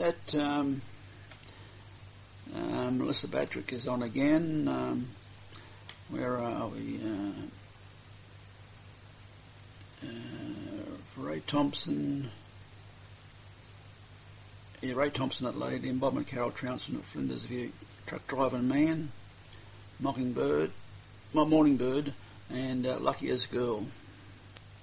that. Melissa Patrick is on again. Where are we? Ray Thompson. Yeah, Ray Thompson at Lady, and Bob and Carol Trouncing at Flinders View. Truck Driving Man, Morning Bird, and Lucky as Girl.